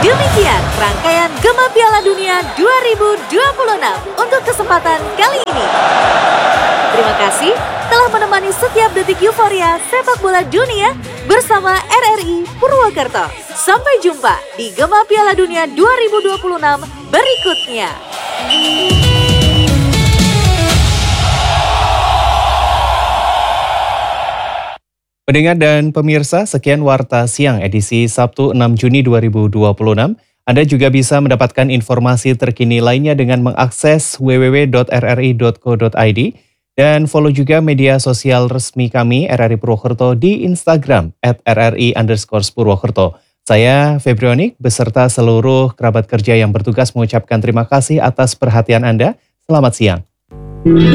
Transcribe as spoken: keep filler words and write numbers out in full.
Demikian rangkaian Gema Piala Dunia dua ribu dua puluh enam untuk kesempatan kali ini. Terima kasih telah menemani setiap detik euforia sepak bola dunia bersama R R I Purwokerto. Sampai jumpa di Gema Piala Dunia dua ribu dua puluh enam berikutnya. Pendengar dan pemirsa, sekian Warta Siang edisi Sabtu enam Juni dua ribu dua puluh enam. Anda juga bisa mendapatkan informasi terkini lainnya dengan mengakses w w w dot r r i dot co dot i d dan follow juga media sosial resmi kami R R I Purwokerto di Instagram at r r i underscore Purwokerto. Saya Febrionik beserta seluruh kerabat kerja yang bertugas mengucapkan terima kasih atas perhatian Anda. Selamat siang.